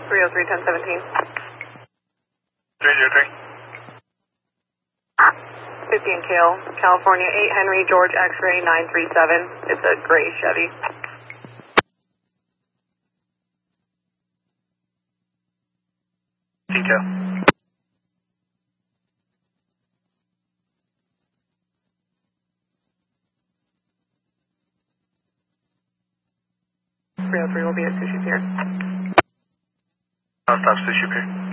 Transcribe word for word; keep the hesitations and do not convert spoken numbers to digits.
three oh three, ten seventeen. three oh three. fifty in Kale, California, eight Henry, George X-ray nine three seven. It's a gray Chevy. Detail. three oh three will be at Sushi Pier. I'll stop Sushi Pier.